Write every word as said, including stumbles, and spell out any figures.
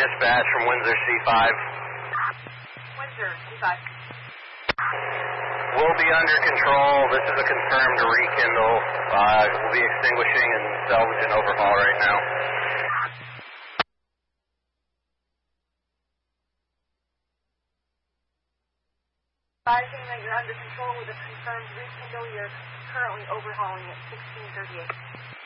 dispatch from Windsor C five. Windsor C five. We'll be under control. This is a confirmed rekindle. Uh, we'll be extinguishing and salvage and overhaul right now. Advising that you're under control with a confirmed rekindle. You're currently overhauling at sixteen thirty-eight.